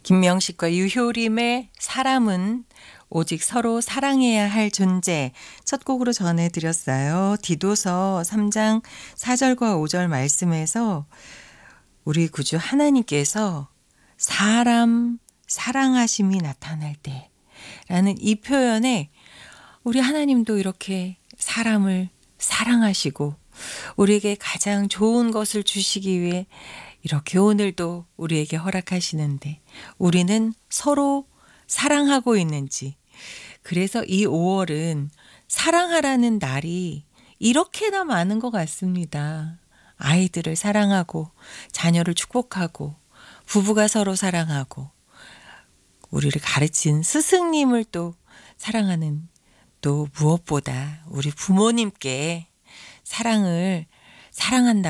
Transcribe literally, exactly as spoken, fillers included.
김명식과 유효림의 사람은 오직 서로 사랑해야 할 존재 첫 곡으로 전해드렸어요. 디도서 삼 장 사 절과 오 절 말씀에서 우리 구주 하나님께서 사람 사랑하심이 나타날 때 라는 이 표현에 우리 하나님도 이렇게 사람을 사랑하시고 우리에게 가장 좋은 것을 주시기 위해 이렇게 오늘도 우리에게 허락하시는데 우리는 서로 사랑하고 있는지, 그래서 이 오월은 사랑하라는 날이 이렇게나 많은 것 같습니다. 아이들을 사랑하고 자녀를 축복하고 부부가 서로 사랑하고 우리를 가르친 스승님을 또 사랑하는, 또 무엇보다 우리 부모님께 사랑을 사랑한다.